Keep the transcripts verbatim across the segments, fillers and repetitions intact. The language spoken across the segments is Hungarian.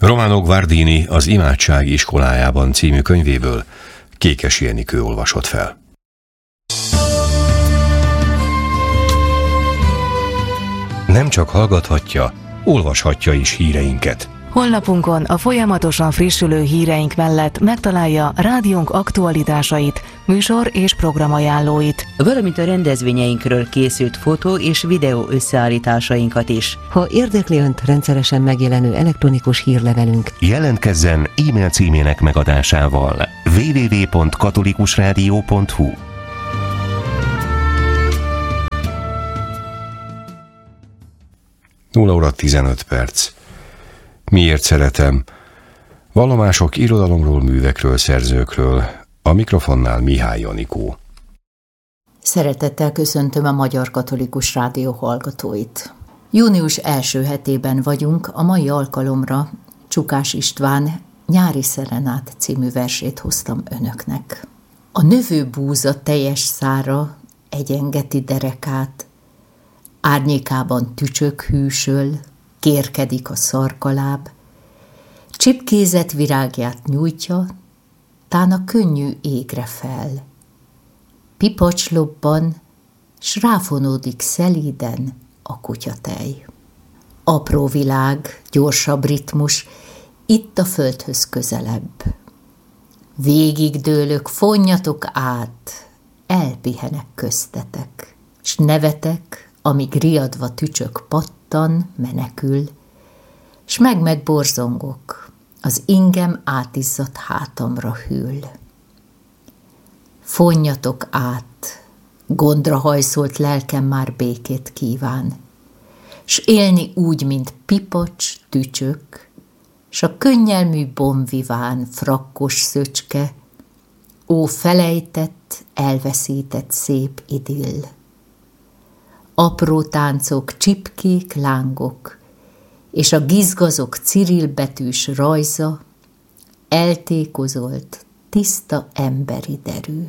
Romano Guardini Az imádság iskolájában című könyvéből Kékesi Enikő olvasott fel. Nem csak hallgathatja, olvashatja is híreinket. Honlapunkon a folyamatosan frissülő híreink mellett megtalálja rádiónk aktualitásait, műsor és programajánlóit, valamint a rendezvényeinkről készült fotó és videó összeállításainkat is. Ha érdekli Önt rendszeresen megjelenő elektronikus hírlevelünk, jelentkezzen e-mail címének megadásával double-u double-u double-u pont katolikusrádió pont hu. nulla óra tizenöt perc. Miért szeretem? Vallomások irodalomról, művekről, szerzőkről. A mikrofonnál Mihály Anikó. Szeretettel köszöntöm a Magyar Katolikus Rádió hallgatóit. Június első hetében vagyunk, a mai alkalomra Csukás István Nyári szerenát című versét hoztam önöknek. A növő búza teljes szára egyengeti derekát, árnyékában tücsök hűsöl, kérkedik a szarkaláb, csipkézett virágját nyújtja, tán a könnyű égre fel. Pipacs lobban, s ráfonódik szelíden a kutyatej. Apró világ, gyorsabb ritmus, itt a földhöz közelebb. Végig dőlök, fonjatok át, elpihenek köztetek, s nevetek, amíg riadva tücsök pattan, menekül, s meg-meg borzongok, az ingem átizzadt hátamra hűl. Fonjatok át, gondra hajszolt lelkem már békét kíván, s élni úgy, mint pipacs, tücsök, s a könnyelmű bonviván, frakkos szöcske, ó felejtett, elveszített szép idill. Apró táncok, csipkék, lángok, és a gizgazok cirilbetűs rajza eltékozolt, tiszta emberi derű.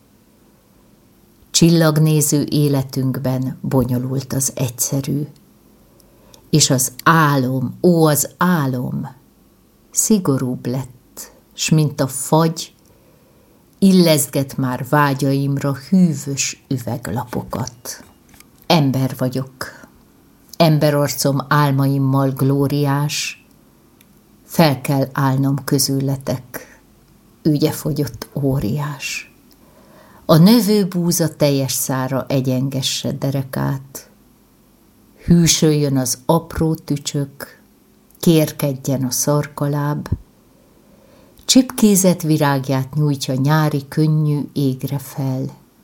Csillagnéző életünkben bonyolult az egyszerű, és az álom, ó, az álom szigorúbb lett, s mint a fagy, illeszget már vágyaimra hűvös üveglapokat. Ember vagyok, emberarcom álmaimmal glóriás, fel kell állnom közületek, ügye fogyott óriás. A növő búza teljes szára egyengesse derekát, hűsöljön az apró tücsök, kérkedjen a szarkaláb, csipkézett virágját nyújtja nyári könnyű égre fel.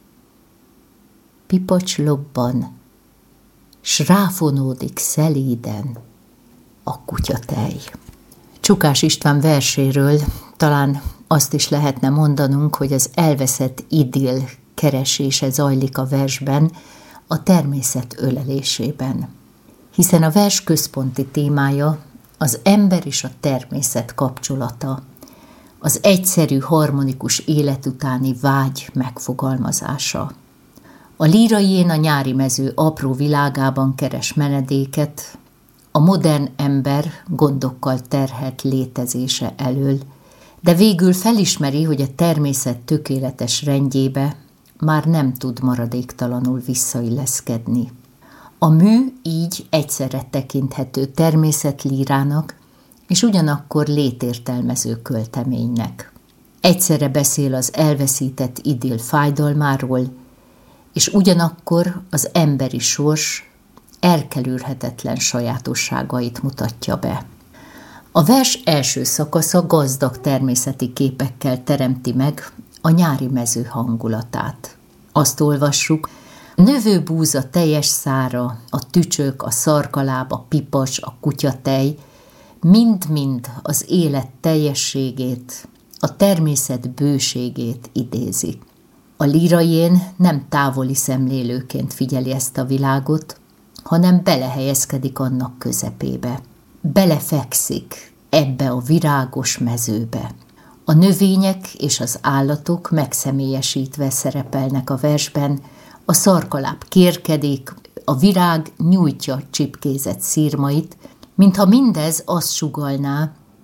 Pipacs lobban, s ráfonódik szelíden a kutyatej. Csukás István verséről talán azt is lehetne mondanunk, hogy az elveszett idill keresése zajlik a versben, a természet ölelésében. Hiszen a vers központi témája az ember és a természet kapcsolata, az egyszerű, harmonikus élet utáni vágy megfogalmazása. A lírai a nyári mező apró világában keres menedéket, a modern ember gondokkal terhelt létezése elől, de végül felismeri, hogy a természet tökéletes rendjébe már nem tud maradéktalanul visszailleszkedni. A mű így egyszerre tekinthető természetlírának, és ugyanakkor létértelmező költeménynek. Egyszerre beszél az elveszített idill fájdalmáról, és ugyanakkor az emberi sors elkerülhetetlen sajátosságait mutatja be. A vers első szakasza gazdag természeti képekkel teremti meg a nyári mező hangulatát. Azt olvassuk, növő búza teljes szára, a tücsök, a szarkaláb, a pipacs, a kutyatej, mind-mind az élet teljességét, a természet bőségét idézi. A líraién nem távoli szemlélőként figyeli ezt a világot, hanem belehelyezkedik annak közepébe. Belefekszik ebbe a virágos mezőbe. A növények és az állatok megszemélyesítve szerepelnek a versben, a szarkaláb kérkedik, a virág nyújtja csipkézett szirmait, mintha mindez azt sugallná,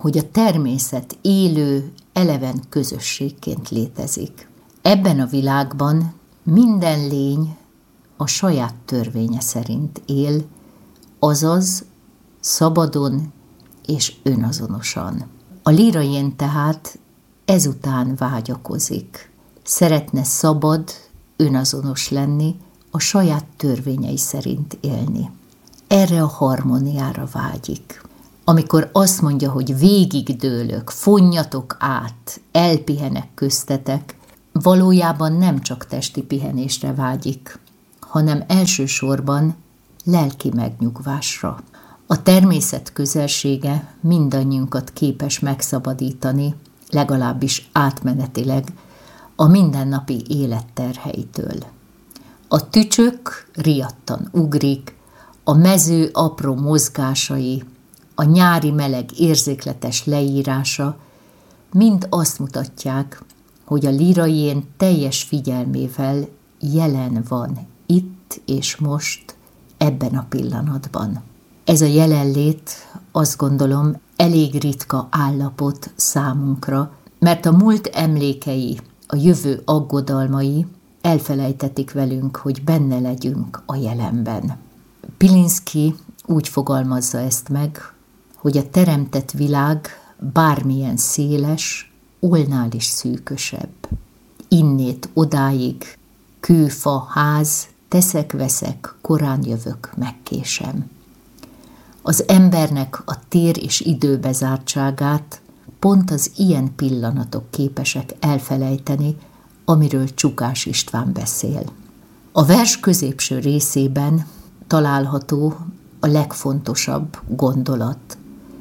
hogy a természet élő, eleven közösségként létezik. Ebben a világban minden lény a saját törvénye szerint él, azaz szabadon és önazonosan. A líraén tehát ezután vágyakozik. Szeretne szabad, önazonos lenni, a saját törvényei szerint élni. Erre a harmóniára vágyik. Amikor azt mondja, hogy végigdőlök, fonjatok át, elpihenek köztetek, valójában nem csak testi pihenésre vágyik, hanem elsősorban lelki megnyugvásra. A természet közelsége mindannyiunkat képes megszabadítani, legalábbis átmenetileg, a mindennapi élet terheitől. A tücsök riadtan ugrik, a mező apró mozgásai, a nyári meleg érzékletes leírása mind azt mutatják, hogy a líraén teljes figyelmével jelen van itt és most, ebben a pillanatban. Ez a jelenlét, azt gondolom, elég ritka állapot számunkra, mert a múlt emlékei, a jövő aggodalmai elfelejtetik velünk, hogy benne legyünk a jelenben. Pilinszky úgy fogalmazza ezt meg, hogy a teremtett világ bármilyen széles, olnál is szűkösebb. Innét odáig, kő, fa, ház, teszek-veszek, korán jövök, megkésem. Az embernek a tér és idő bezártságát pont az ilyen pillanatok képesek elfelejteni, amiről Csukás István beszél. A vers középső részében található a legfontosabb gondolat.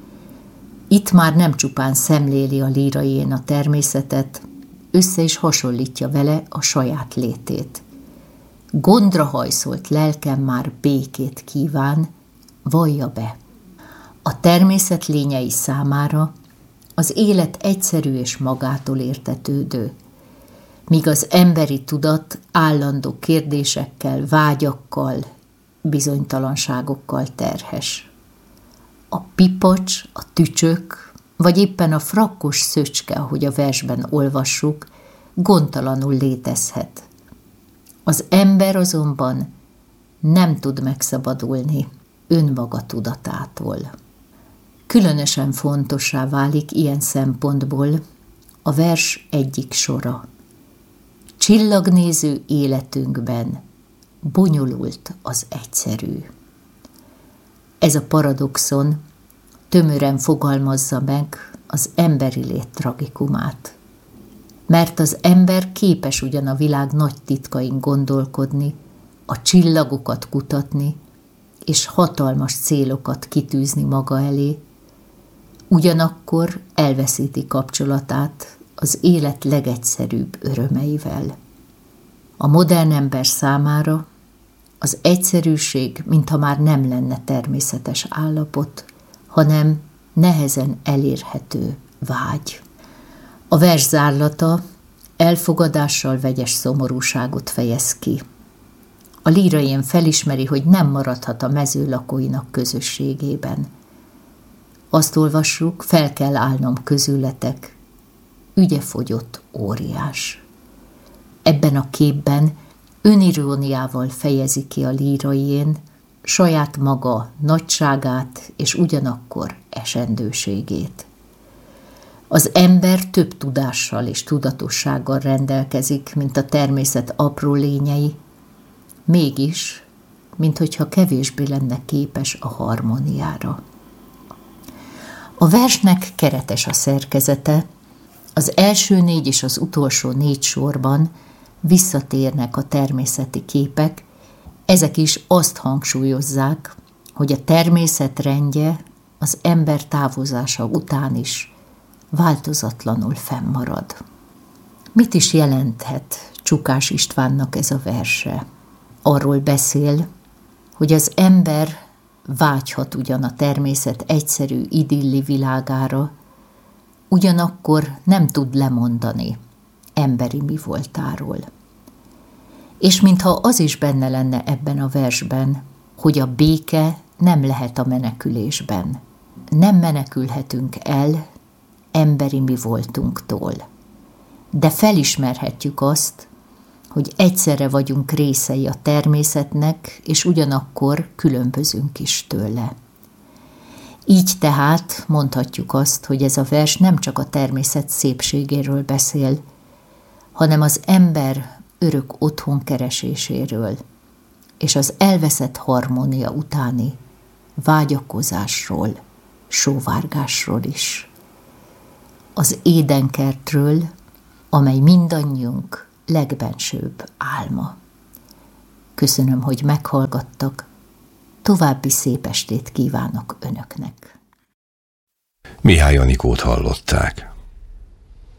Itt már nem csupán szemléli a líraén a természetet, össze is hasonlítja vele a saját létét. Gondra hajszolt lelkem már békét kíván, vallja be. A természet lényei számára az élet egyszerű és magától értetődő, míg az emberi tudat állandó kérdésekkel, vágyakkal, bizonytalanságokkal terhes. A pipacs, a tücsök, vagy éppen a frakkos szöcske, ahogy a versben olvassuk, gondtalanul létezhet. Az ember azonban nem tud megszabadulni önmaga tudatától. Különösen fontossá válik ilyen szempontból a vers egyik sora. Csillagnéző életünkben bonyolult az egyszerű. Ez a paradoxon tömören fogalmazza meg az emberi lét tragikumát. Mert az ember képes ugyan a világ nagy titkain gondolkodni, a csillagokat kutatni, és hatalmas célokat kitűzni maga elé, ugyanakkor elveszíti kapcsolatát az élet legegyszerűbb örömeivel. A modern ember számára az egyszerűség, mintha már nem lenne természetes állapot, hanem nehezen elérhető vágy. A vers zárlata elfogadással vegyes szomorúságot fejez ki. A líraén felismeri, hogy nem maradhat a mező lakóinak közösségében. Azt olvassuk, fel kell állnom közületek, ügye fogyott óriás. Ebben a képben öniróniával fejezi ki a líraén saját maga nagyságát és ugyanakkor esendőségét. Az ember több tudással és tudatossággal rendelkezik, mint a természet apró lényei, mégis, minthogyha kevésbé lenne képes a harmóniára. A versnek keretes a szerkezete, az első négy és az utolsó négy sorban visszatérnek a természeti képek, ezek is azt hangsúlyozzák, hogy a természet rendje az ember távozása után is változatlanul fennmarad. Mit is jelenthet Csukás Istvánnak ez a verse? Arról beszél, hogy az ember vágyhat ugyan a természet egyszerű idilli világára, ugyanakkor nem tud lemondani emberi mi voltáról. És mintha az is benne lenne ebben a versben, hogy a béke nem lehet a menekülésben, nem menekülhetünk el emberi mi voltunktól, de felismerhetjük azt, hogy egyszerre vagyunk részei a természetnek, és ugyanakkor különbözünk is tőle. Így tehát mondhatjuk azt, hogy ez a vers nem csak a természet szépségéről beszél, hanem az ember örök otthon kereséséről, és az elveszett harmónia utáni vágyakozásról, sóvárgásról is. Az édenkertről, amely mindannyiunk legbensőbb álma. Köszönöm, hogy meghallgattak, további szép estét kívánok önöknek. Mihály Anikót hallották.